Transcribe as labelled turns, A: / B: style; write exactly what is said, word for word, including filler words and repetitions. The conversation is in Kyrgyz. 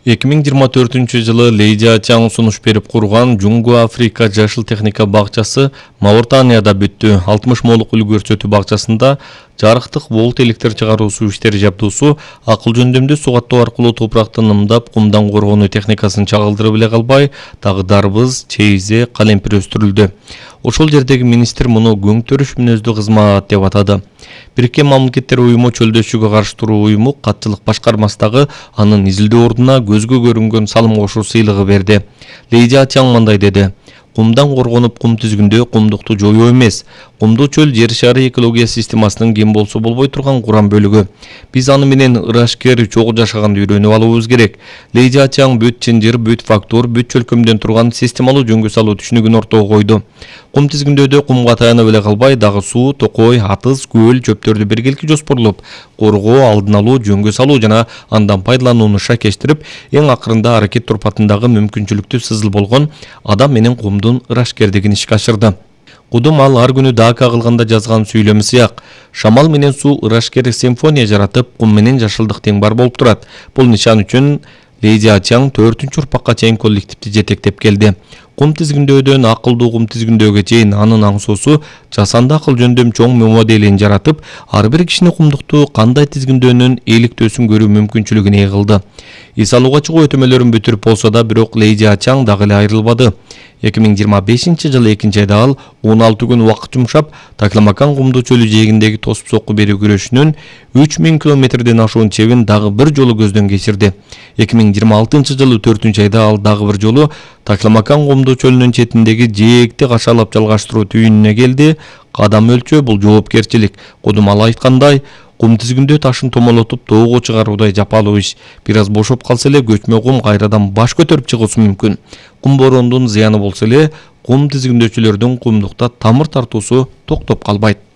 A: эки миң жыйырма төртүнчү жылы Лейжа Чаң сунуш берип курган Жунгу Африка жашыл техника бакчасы Мауritанияда бүттү. алтымыш молук үлгү көрсөтүү бакчасында жарыктык волт электр чыгаруусу иштери жабдуусу акыл жөндөмдүү сугаттоо аркылуу топуракты нымдап, кумдан коргонуу техникасын чагылдырып эле калбай, дагы дарбыз, чейизе, калемпир өстүрүлдү. Ошол жердеги министр муну көңтөрүш мүнөздүү кызмат деп атады. Бириккен Мамлекеттер Уюму чөлдөшүүгө каршы туруу уюму катчылык башкармасындагы анын изилдөө ордуна көзгө көрүнгөн салым кошуу сыйлыгы берди. Лейжа Чаң мындай деди: кумдан коргонуп кум тизгиндөө кумдукту жоюу эмес. Кумдуу чөл жер шары экология системасынын кем болсо болбой турган курам бөлүгү. Биз аны менен ырашкер чогуу жашаганды үйрөнүп алуубуз керек. Лейжа Чаң бүт чынжыр, бүт фактор, бүт чөлкөмдөн турган системалуу жөнгө салуу түшүнүгүн ортого койду. Кум тизгиндөөдө кумга таянып эле калбай, дагы суу, токой, атыз, көл, чөптөрдү биргеликти жоспорлоп, коргоо, алдын алуу, жөнгө салуу жана андан пайдаланууну шакештирип, эң акырында аракет турпатындагы мүмкүнчүлүктүү сызыл болгон адам менен кумдун ырашкердигин ишке ашырды. Кудум ал ар күнү дака кылганда жазган сүйлөмү сыяк: шамал менен суу ырашкер симфония жаратып, кум менен жашылдык тең бар болуп турат. Бул нишан үчүн Лейжа Чаң төртүнчү урпакка чейин коллективди жетектеп келди. Кум тизгиндөөдөн акылдуу кум тизгиндөөгө чейин анын аңсоосу жасанды акыл жөндөм чоң моделин жаратып, ар бир кишини кумдукту кандай тизгиндөөнүн иликтөөсүн көрүү мүмкүнчүлүгүн ээ кылды. Эс алууга чыгуу өтөмөлөрүн бүтүрүп болсо да, бирок Лейжа Чаң дагы эле айрылбады. эки миң жыйырма бешинчи жылы экинчи айда ал он алты күн убакыт жумшап, Такламакан кумдуу чөлү жээгиндеги тосуп сокку берүү күрөшүнүн үч миң километрден ашуун чебин дагы бир жолу көздөн кечирди. эки миң жыйырма алтынчы жылы төртүнчү айда ал дагы бир жолу Такламакан кумдуу чөлүнүн четиндеги жээкти кашалап жалгаштыруу түйүнүнө келди. Кадам өлчөө бул жоопкерчилик. Кудум ал айткандай, кум тизгиндөө ташын томолотуп тоого чыгаруудай жапалуу иш. Бир аз бошоп калса эле көчмө кум кайрадан баш көтөрүп чыгуусу мүмкүн. Кум бороондун зыяны болсо эле, кум тизгиндөөчүлөрдүн кумдукта тамыр тартуусу токтоп калбайт.